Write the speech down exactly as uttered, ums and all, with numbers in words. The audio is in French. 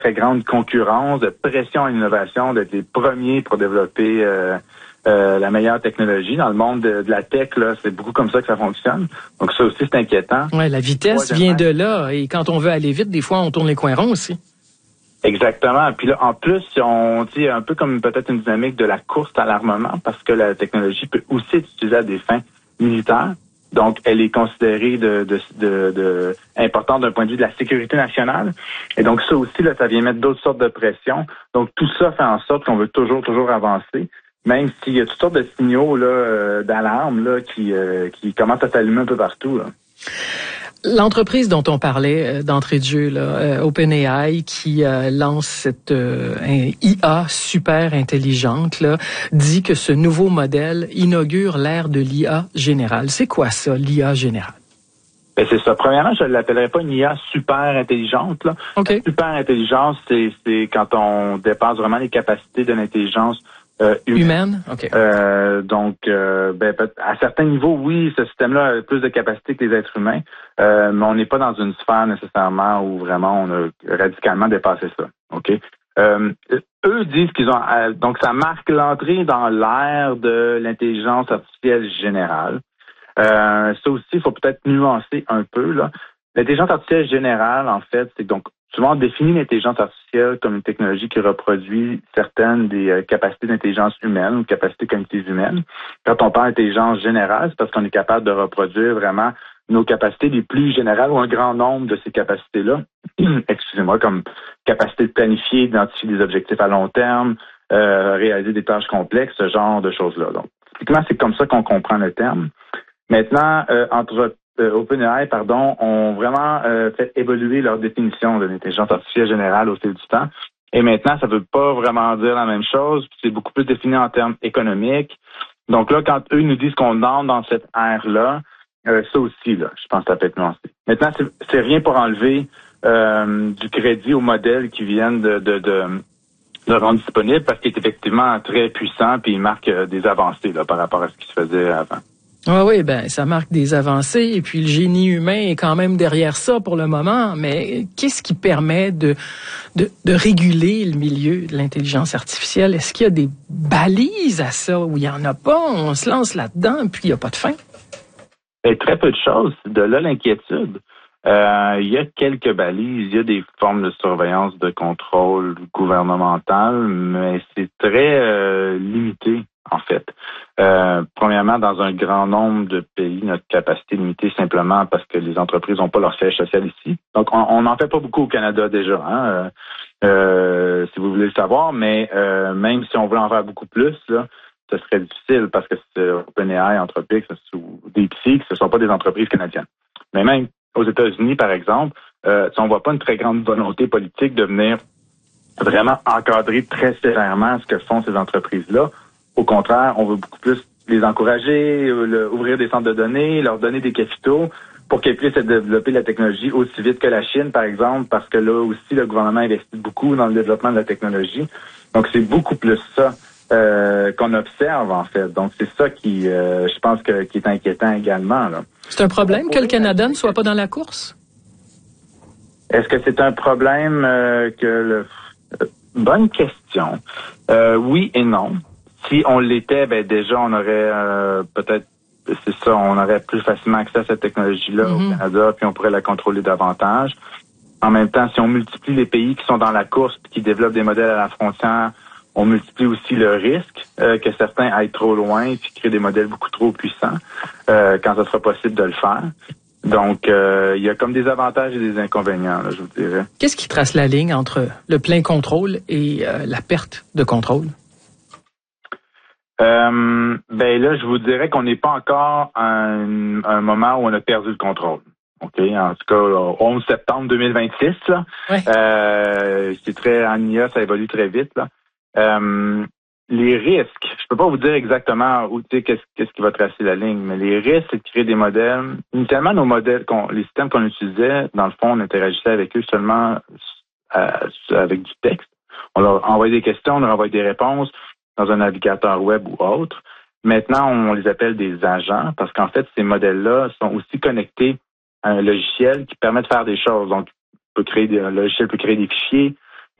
très grande concurrence, de pression à l'innovation, d'être les premiers pour développer euh, euh, la meilleure technologie. Dans le monde de, de la tech, là, c'est beaucoup comme ça que ça fonctionne. Donc ça aussi, c'est inquiétant. Ouais, la vitesse vient de là. Et quand on veut aller vite, des fois, on tourne les coins ronds aussi. Exactement. Puis là, en plus, on dit un peu comme peut-être une dynamique de la course à l'armement, parce que la technologie peut aussi être utilisée à des fins militaires. Donc, elle est considérée de, de, de, de importante d'un point de vue de la sécurité nationale. Et donc, ça aussi, là, ça vient mettre d'autres sortes de pression. Donc, tout ça fait en sorte qu'on veut toujours, toujours avancer, même s'il y a toutes sortes de signaux là, euh, d'alarme là, qui, euh, qui commencent à s'allumer un peu partout, là. L'entreprise dont on parlait euh, d'entrée de jeu, là, euh, OpenAI, qui euh, lance cette euh, I A super intelligente, là, dit que ce nouveau modèle inaugure l'ère de l'I A générale. C'est quoi ça, l'I A générale? Ben c'est ça. Premièrement, je ne l'appellerais pas une I A super intelligente. Là. Okay. Super intelligence, c'est, c'est quand on dépasse vraiment les capacités de l'intelligence Euh, humaine. Humaine? OK. Euh, donc, euh, ben, à certains niveaux, oui, ce système-là a plus de capacité que les êtres humains, euh, mais on n'est pas dans une sphère nécessairement où vraiment on a radicalement dépassé ça. OK? Euh, eux disent qu'ils ont... Euh, donc, ça marque l'entrée dans l'ère de l'intelligence artificielle générale. Euh, ça aussi, il faut peut-être nuancer un peu, là. L'intelligence artificielle générale, en fait, c'est donc souvent on définit l'intelligence artificielle comme une technologie qui reproduit certaines des euh, capacités d'intelligence humaine ou capacités cognitives humaines. Quand on parle d'intelligence générale, c'est parce qu'on est capable de reproduire vraiment nos capacités les plus générales ou un grand nombre de ces capacités-là. Excusez-moi, comme capacité de planifier, d'identifier des objectifs à long terme, euh, réaliser des tâches complexes, ce genre de choses-là. Donc, typiquement, c'est comme ça qu'on comprend le terme. Maintenant, euh, entre euh, OpenAI, pardon, ont vraiment euh, fait évoluer leur définition de l'intelligence artificielle générale au fil du temps. Et maintenant, ça ne veut pas vraiment dire la même chose. C'est beaucoup plus défini en termes économiques. Donc là, quand eux nous disent qu'on entre dans cette ère-là, euh, ça aussi, là, je pense que ça peut être nuancé. Maintenant, c'est, c'est rien pour enlever euh, du crédit aux modèles qui viennent de, de, de, de rendre disponible parce qu'il est effectivement très puissant puis il marque euh, des avancées là, par rapport à ce qui se faisait avant. Ah oui, ben ça marque des avancées et puis le génie humain est quand même derrière ça pour le moment. Mais qu'est-ce qui permet de de, de réguler le milieu de l'intelligence artificielle? Est-ce qu'il y a des balises à ça ou il y en a pas? On se lance là-dedans puis il y a pas de fin. Et très peu de choses. De là l'inquiétude. Euh, il y a quelques balises, il y a des formes de surveillance, de contrôle gouvernemental, mais c'est très euh, limité. En fait, euh, premièrement, dans un grand nombre de pays, notre capacité est limitée simplement parce que les entreprises n'ont pas leur siège social ici. Donc, on n'en fait pas beaucoup au Canada déjà, hein, euh, euh, si vous voulez le savoir, mais euh, même si on veut en faire beaucoup plus, là, ce serait difficile parce que c'est OpenAI, Anthropic, ou DeepSeek, ce ne sont pas des entreprises canadiennes. Mais même aux États-Unis, par exemple, euh, on ne voit pas une très grande volonté politique de venir vraiment encadrer très sévèrement ce que font ces entreprises-là. Au contraire, on veut beaucoup plus les encourager, le, ouvrir des centres de données, leur donner des capitaux pour qu'ils puissent développer la technologie aussi vite que la Chine, par exemple, parce que là aussi, le gouvernement investit beaucoup dans le développement de la technologie. Donc, c'est beaucoup plus ça euh, qu'on observe, en fait. Donc, c'est ça qui, euh, je pense, que, qui est inquiétant également, là. C'est un problème que le Canada ne soit pas dans la course? Est-ce que c'est un problème euh, que le... Bonne question. Euh, oui et non. Si on l'était, ben déjà, on aurait euh, peut-être, c'est ça, on aurait plus facilement accès à cette technologie-là mm-hmm. au Canada, puis on pourrait la contrôler davantage. En même temps, si on multiplie les pays qui sont dans la course puis qui développent des modèles à la frontière, on multiplie aussi le risque euh, que certains aillent trop loin puis créent des modèles beaucoup trop puissants euh, quand ça sera possible de le faire. Donc, euh, il y a comme des avantages et des inconvénients, là, je vous dirais. Qu'est-ce qui trace la ligne entre le plein contrôle et euh, la perte de contrôle? Euh, ben là, je vous dirais qu'on n'est pas encore à un, un moment où on a perdu le contrôle. OK? En tout cas, au onze septembre deux mille vingt-six, là. Ouais. Euh, c'est très, en I A, ça évolue très vite, là. Euh, les risques, je peux pas vous dire exactement où, tu sais, qu'est-ce, qu'est-ce qui va tracer la ligne, mais les risques, c'est de créer des modèles. Initialement, nos modèles, qu'on, les systèmes qu'on utilisait, dans le fond, on interagissait avec eux seulement à, avec du texte. On leur envoyait des questions, on leur envoyait des réponses dans un navigateur web ou autre. Maintenant, on les appelle des agents parce qu'en fait, ces modèles-là sont aussi connectés à un logiciel qui permet de faire des choses. Donc, peut créer des, un logiciel peut créer des fichiers,